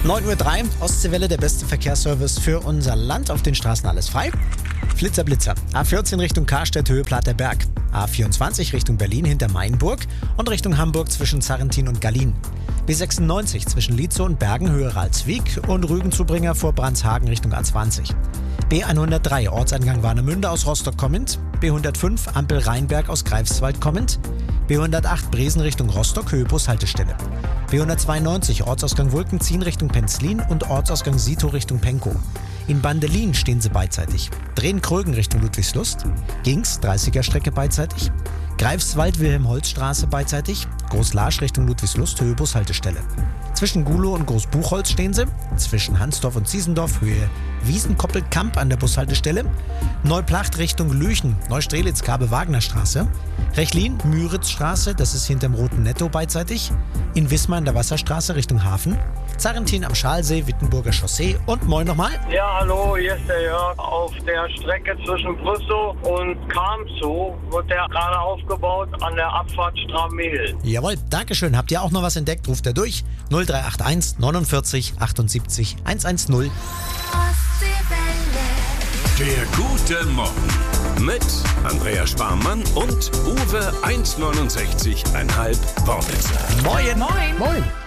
9:03 Uhr, Ostseewelle, der beste Verkehrsservice für unser Land. Auf den Straßen alles frei. Flitzer, Blitzer. A14 Richtung Karstedt, Höhe Platerberg. A24 Richtung Berlin hinter Mainburg und Richtung Hamburg zwischen Zarrentin und Gallien. B96 zwischen Lietzow und Bergen, Höhe Ralswiek und Rügenzubringer vor Brandshagen Richtung A20. B103 Ortseingang Warnemünde aus Rostock kommend. B105 Ampel Rheinberg aus Greifswald kommend. B108 Bresen Richtung Rostock, Höhe Bushaltestelle. B192 Ortsausgang Wulkenziehen Richtung Penzlin und Ortsausgang Sito Richtung Penkow. In Bandelin stehen sie beidseitig. Drehen-Krögen Richtung Ludwigslust. Gings 30er-Strecke beidseitig. Greifswald-Wilhelm-Holz-Straße beidseitig. Großlarsch Richtung Ludwigslust, Höhe Bushaltestelle. Zwischen Gulow und Großbuchholz stehen sie. Zwischen Hansdorf und Ziesendorf, Höhe Wiesenkoppel-Kamp an der Bushaltestelle. Neuplacht Richtung Lüchen, Neustrelitz-Kabe-Wagner-Straße. Rechlin, Müritzstraße, das ist hinterm Roten Netto beidseitig. In Wismar in der Wasserstraße Richtung Hafen. Zarrentin am Schalsee, Wittenburger Chaussee und moin nochmal. Ja, hallo, hier ist der Jörg. Auf der Strecke zwischen Brüssow und Kamzow wird der gerade aufgebaut an der Abfahrt Stramel. Jawohl, Dankeschön. Habt ihr auch noch was entdeckt? Ruft er durch. 0381 49 78 110. Der gute Morgen mit Andrea Sparmann und Uwe 1,69,5 Wortwitzer. Moin. Moin. Moin.